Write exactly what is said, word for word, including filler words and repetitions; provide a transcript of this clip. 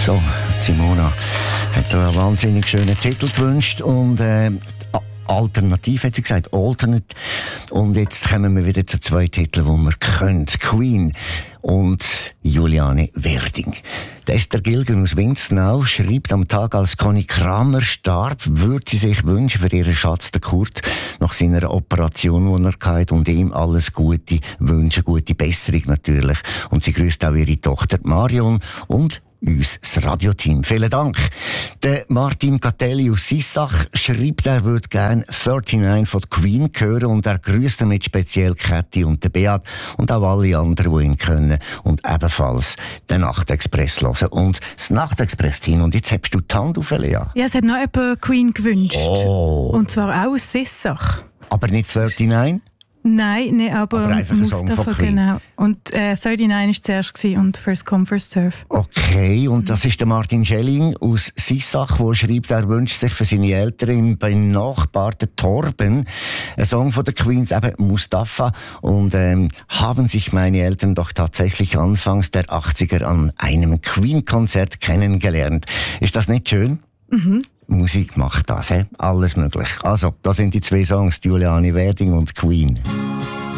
So, Simona hat da einen wahnsinnig schönen Titel gewünscht und äh, alternativ hat sie gesagt, alternate. Und jetzt kommen wir wieder zu zwei Titeln, die wir können. Queen und Juliane Werding. Der Esther Gilgen aus Winznau schreibt am Tag, als Conny Kramer starb, würde sie sich wünschen für ihren Schatz, den Kurt, nach seiner Operation, die er hatte, und ihm alles Gute wünschen, gute Besserung natürlich. Und sie grüßt auch ihre Tochter Marion und uns, das Radioteam. Vielen Dank. Der Martin Catelli aus Sissach schreibt, er würde gerne neununddreißig von Queen hören und er grüßt damit speziell Kathi und den Beat und auch alle anderen, die ihn können und ebenfalls den Nachtexpress hören. Und das Nachtexpress-Team. Und jetzt hast du die Hand auf, Lea. Ja, es hat noch jemand Queen gewünscht. Oh. Und zwar auch aus Sissach. Aber nicht neununddreißig? Nein, nee, aber, aber einfach ein Song von Mustafa, Queen. genau. Und äh, neununddreißig war zuerst gewesen und First Come, First Serve. Okay, und das ist der Martin Schelling aus Sissach, der schreibt, er wünscht sich für seine Eltern im benachbarten Torben einen Song von den Queens, eben Mustafa. Und ähm, haben sich meine Eltern doch tatsächlich anfangs der achtziger an einem Queen-Konzert kennengelernt. Ist das nicht schön? Mhm. Musik macht das, he? Alles möglich. Also, da sind die zwei Songs, Juliane Werding und Queen.